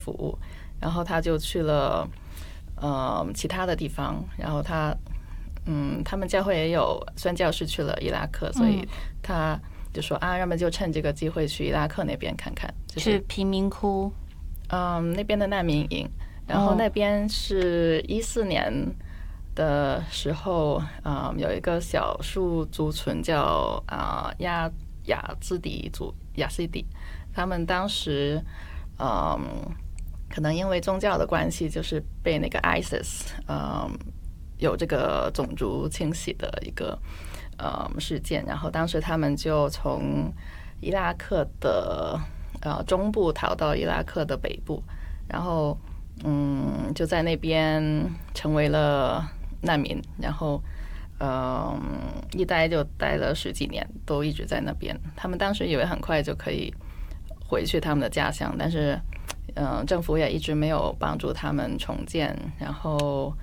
服务，然后他就去了其他的地方，然后他们教会也有宣教士去了伊拉克，所以他就说啊，要么就趁这个机会去伊拉克那边看看，就是去贫民窟， 那边的难民营，然后那边是14年的时候，有一个少数族群叫雅兹迪族雅西迪，他们当时可能因为宗教的关系，就是被那个 ISIS 有这个种族清洗的一个事件，然后当时他们就从伊拉克的中部逃到伊拉克的北部，然后就在那边成为了难民，然后一待就待了10几年，都一直在那边。他们当时以为很快就可以回去他们的家乡，但是政府也一直没有帮助他们重建，然后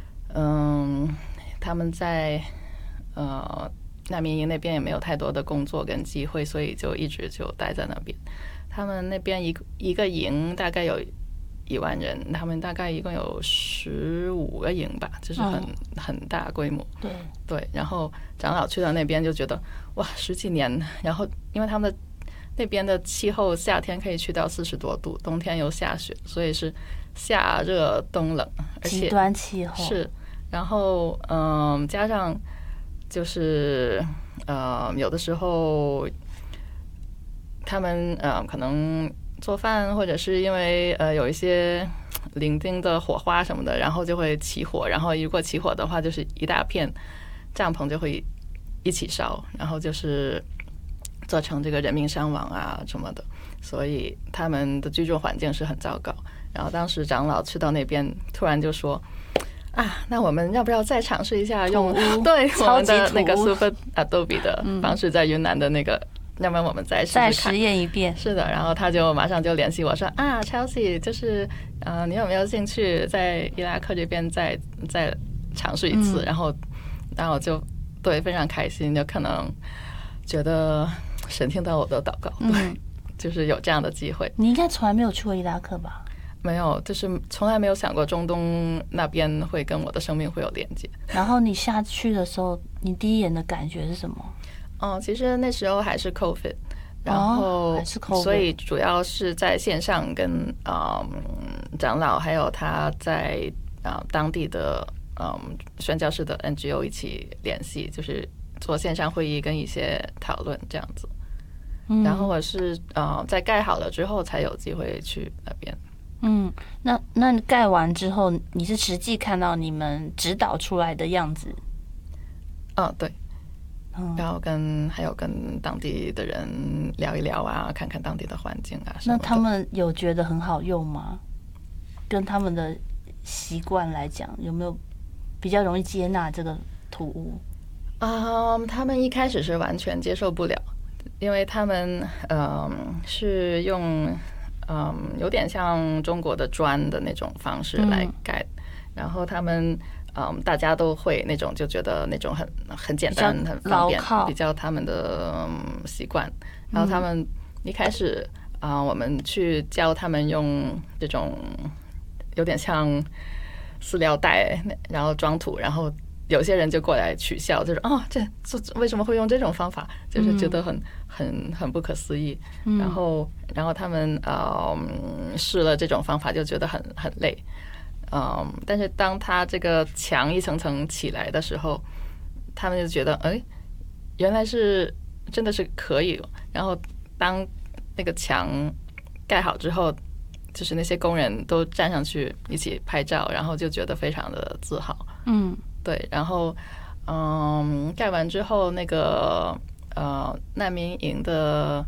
他们在难民营那边也没有太多的工作跟机会，所以就一直就待在那边。他们那边一个营大概有1万人，他们大概一共有15个营吧，就是很大规模。对，然后长老去到那边就觉得哇，10几年，然后因为他们的那边的气候夏天可以去到40多度，冬天又下雪，所以是夏热冬冷，而且极端气候是。然后加上就是有的时候他们可能做饭，或者是因为有一些零丁的火花什么的，然后就会起火，然后如果起火的话，就是一大片帐篷就会一起烧，然后就是造成这个人命伤亡啊什么的，所以他们的居住环境是很糟糕。然后当时长老去到那边，突然就说啊，那我们要不要再尝试一下用对我们的那个 Super Adobe 的方式，在云南的那个，要不然我们再试试看， 再实验一遍。 是的，然后他就马上就联系我说啊 ，Chelsea， 就是你有没有兴趣在伊拉克这边再尝试一次？然后我就对非常开心，就可能觉得神听到我的祷告，对，就是有这样的机会。 你应该从来没有去过伊拉克吧？ 没有，就是从来没有想过中东那边会跟我的生命会有连接。 然后你下去的时候，你第一眼的感觉是什么？ 其实那时候还是 COVID， 然后还是 COVID， 所以主要是在线上跟长老还有他在当地的宣教士的 NGO 一起联系，就是做线上会议跟一些讨论这样子。然后我是在盖好了之后才有机会去那边。 那你盖完之后，你是实际看到你们指导出来的样子？ 对。然后还有跟当地的人聊一聊啊，看看当地的环境啊什么的。 那他们有觉得很好用吗？跟他们的习惯来讲，有没有比较容易接纳这个图屋？ 他们一开始是完全接受不了，因为他们是用有点像中国的砖的那种方式来盖，然后他们大家都会那种，就觉得那种很简单很方便，比较他们的习惯。然后他们一开始我们去教他们用这种有点像饲料袋，然后装土，然后有些人就过来取笑，就是这为什么会用这种方法，就是觉得很不可思议。然后他们试了这种方法，就觉得很累。但是当他这个墙一层层起来的时候，他们就觉得原来是真的是可以。然后当那个墙盖好之后，就是那些工人都站上去一起拍照，然后就觉得非常的自豪。对。然后盖完之后，那个难民营的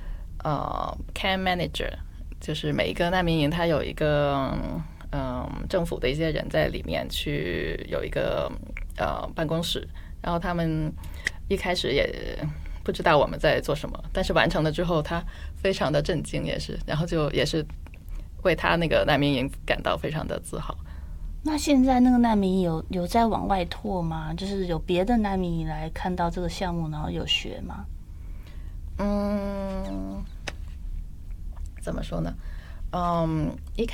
camp manager， 就是每一个难民营它有一个政府的一些人在里面去有一个办公室，然后他们一开始也不知道我们在做什么，但是完成了之后他非常的震惊，也是，然后就也是为他那个难民营感到非常的自豪。 那现在那个难民营有在往外拓吗？就是有别的难民营来看到这个项目，然后有学吗？ 怎么说呢？一开